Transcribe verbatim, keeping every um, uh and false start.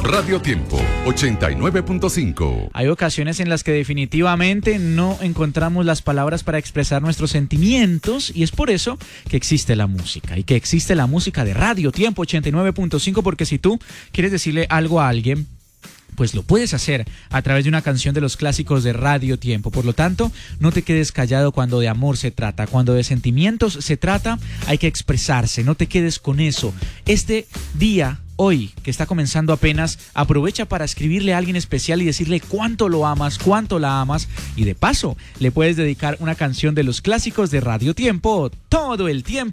Radio Tiempo ochenta y nueve punto cinco. Hay ocasiones en las que definitivamente no encontramos las palabras para expresar nuestros sentimientos y es por eso que existe la música y que existe la música de Radio Tiempo ochenta y nueve punto cinco, porque si tú quieres decirle algo a alguien, pues lo puedes hacer a través de una canción de los clásicos de Radio Tiempo. Por lo tanto, no te quedes callado cuando de amor se trata, cuando de sentimientos se trata, hay que expresarse, no te quedes con eso. Este día, hoy, que está comenzando apenas, aprovecha para escribirle a alguien especial y decirle cuánto lo amas, cuánto la amas, y de paso, le puedes dedicar una canción de los clásicos de Radio Tiempo todo el tiempo.